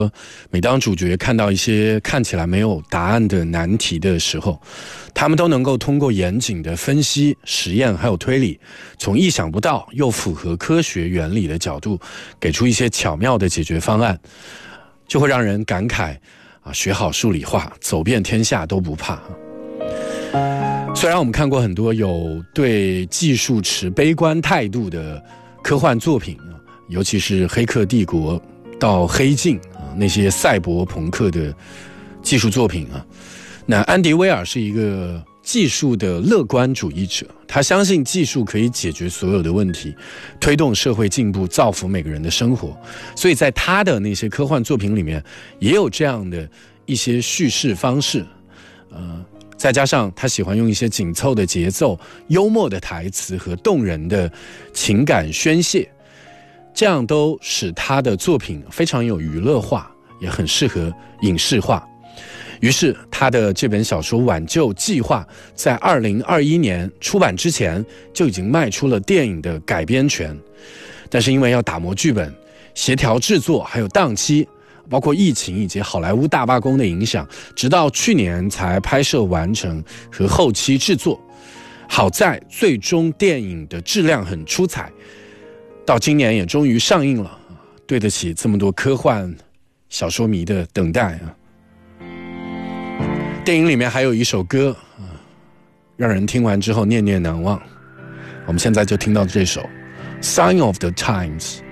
每当主角看到一些看起来没有答案的难题的时候，他们都能够通过严谨的分析、实验还有推理，从意想不到又符合科学原理的角度，给出一些巧妙的解决方案，就会让人感慨学好数理化，走遍天下都不怕。虽然我们看过很多有对技术持悲观态度的科幻作品，尤其是《黑客帝国》到《黑镜》那些赛博朋克的技术作品那安迪威尔是一个技术的乐观主义者，他相信技术可以解决所有的问题，推动社会进步，造福每个人的生活。所以在他的那些科幻作品里面也有这样的一些叙事方式，再加上他喜欢用一些紧凑的节奏、幽默的台词和动人的情感宣泄，这样都使他的作品非常有娱乐化，也很适合影视化。于是他的这本小说《挽救计划》在2021年出版之前就已经卖出了电影的改编权，但是因为要打磨剧本、协调制作还有档期，包括疫情以及好莱坞大罢工的影响，直到去年才拍摄完成和后期制作。好在最终电影的质量很出彩，到今年也终于上映了，对得起这么多科幻小说迷的等待电影里面还有一首歌让人听完之后念念难忘，我们现在就听到这首 Sign of the Times。